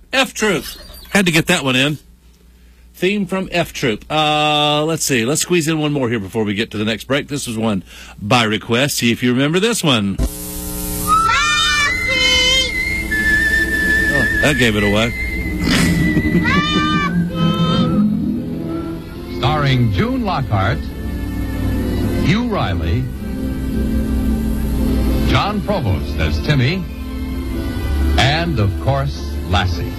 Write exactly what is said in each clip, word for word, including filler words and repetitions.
F Troop. Had to get that one in. Theme from F Troop. Uh, let's see. Let's squeeze in one more here before we get to the next break. This was one by request. See if you remember this one. Oh, that gave it away. Starring June Lockhart, Hugh Riley, John Provost as Timmy, and, of course, Lassie.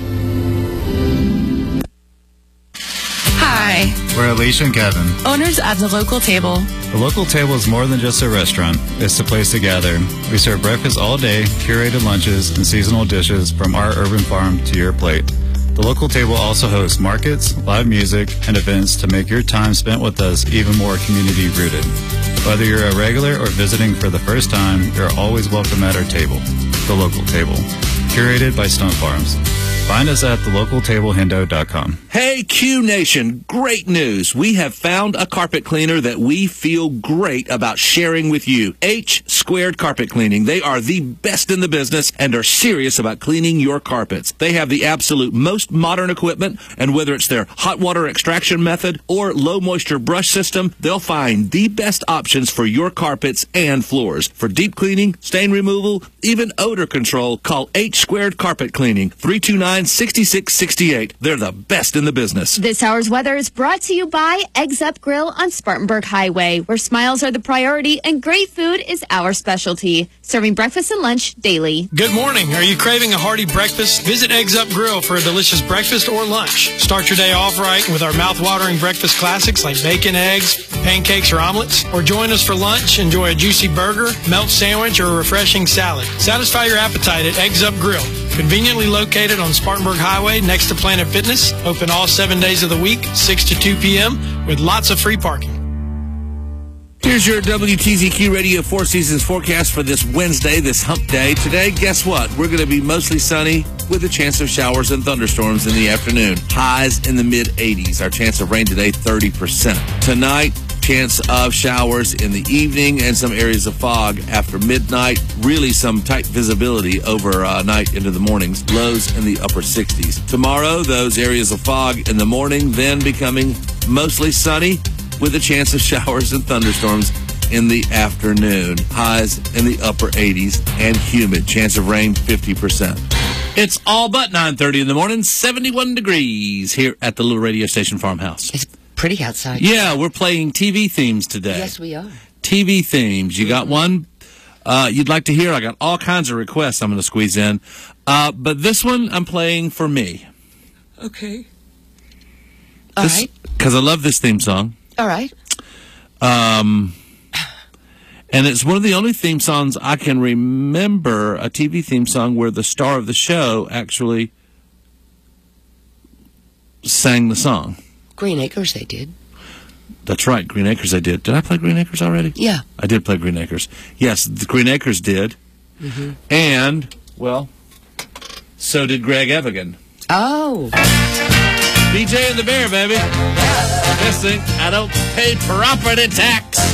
Hi. We're Alicia and Kevin, Owners of The Local Table. The Local Table is more than just a restaurant. It's a place to gather. We serve breakfast all day, curated lunches, and seasonal dishes from our urban farm to your plate. The Local Table also hosts markets, live music, and events to make your time spent with us even more community-rooted. Whether you're a regular or visiting for the first time, you're always welcome at our table. The Local Table, curated by Stunt Farms. Find us at the local table hendo dot com. Hey, Q Nation, great news. We have found a carpet cleaner that we feel great about sharing with you. H Squared Carpet Cleaning. They are the best in the business and are serious about cleaning your carpets. They have the absolute most modern equipment, and whether it's their hot water extraction method or low moisture brush system, they'll find the best options for your carpets and floors. For deep cleaning, stain removal, even odor control, call H Squared Carpet Cleaning, three two nine, six six six eight. They're the best in the business. This hour's weather is brought to you by Eggs Up Grill on Spartanburg Highway, where smiles are the priority and great food is our specialty. Serving breakfast and lunch daily. Good morning. Are you craving a hearty breakfast? Visit Eggs Up Grill for a delicious breakfast or lunch. Start your day off right with our mouth-watering breakfast classics like bacon, eggs, pancakes, or omelets. Or join us for lunch. Enjoy a juicy burger, melt sandwich, or a refreshing salad. Satisfy your appetite at Eggs Up Grill. Conveniently located on Spartanburg Highway next to Planet Fitness. Open all seven days of the week, six to two p.m. with lots of free parking. Here's your W T Z Q Radio Four Seasons forecast for this Wednesday, this hump day. Today, guess what? We're going to be mostly sunny with a chance of showers and thunderstorms in the afternoon. Highs in the mid eighties. Our chance of rain today, thirty percent. Tonight, chance of showers in the evening and some areas of fog after midnight. Really some tight visibility over uh, night into the mornings. Lows in the upper sixties. Tomorrow, those areas of fog in the morning, then becoming mostly sunny with a chance of showers and thunderstorms in the afternoon. Highs in the upper eighties and humid. Chance of rain, fifty percent. It's all but nine thirty in the morning, seventy-one degrees here at the little radio station farmhouse. It's pretty outside. Yeah, we're playing T V themes today. Yes, we are. T V themes. You got one uh, you'd like to hear? I got all kinds of requests I'm going to squeeze in. Uh, but this one I'm playing for me. Okay. All this, right. Because I love this theme song. All right. Um, and it's one of the only theme songs I can remember, a T V theme song where the star of the show actually sang the song. Green Acres, they did. That's right, Green Acres they did. Did I play Green Acres already? Yeah. I did play Green Acres. Yes, the Green Acres did. Mm-hmm. And, well, so did Greg Evigan. Oh. B J and the Bear, baby. This thing, I don't pay property tax.